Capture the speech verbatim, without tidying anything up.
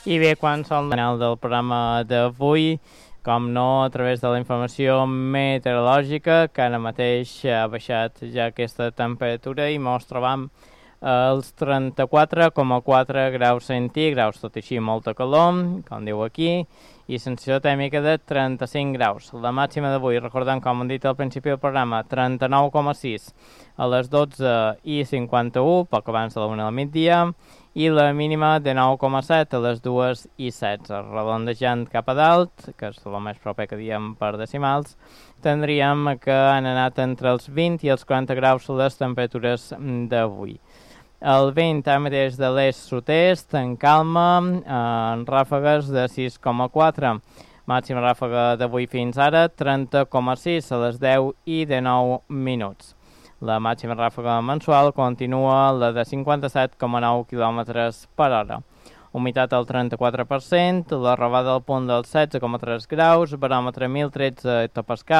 I bé, quan som al final del programa d'avui, com no, a través de la informació meteorològica, que ara mateix ha baixat ja aquesta temperatura i mos trobam als trenta-quatre coma quatre graus centígrads, tot així molta calor, com diu aquí, i sensació tèrmica de trenta-cinc graus. La màxima d'avui, recordant, com hem dit al principi del programa, trenta-nou coma sis a les dotze i cinquanta-u, poc abans de la una del migdia, i la mínima de nou coma set a les dues i setze. Redondejant cap a dalt, que és el més proper que diem per decimals, tindríem que han anat entre els vint i els quaranta graus les temperatures d'avui. El vent ara mateix de l'est-sud-est en calma, en ràfegues de sis coma quatre. Màxima ràfega d'avui fins ara, trenta coma sis a les deu i dinou minuts. La màxima ràfega mensual continua la de cinquanta-set coma nou quilòmetres per hora. Humitat al trenta-quatre per cent, la robada al punt dels setze coma tres graus, baròmetre mil tretze hectopascals,